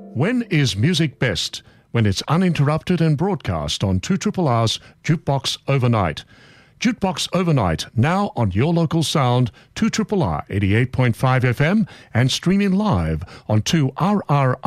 When is music best? When it's uninterrupted and broadcast on 2RRR's Jukebox Overnight. Jukebox Overnight, now on your local sound, 2RRR 88.5 FM and streaming live on 2RRR.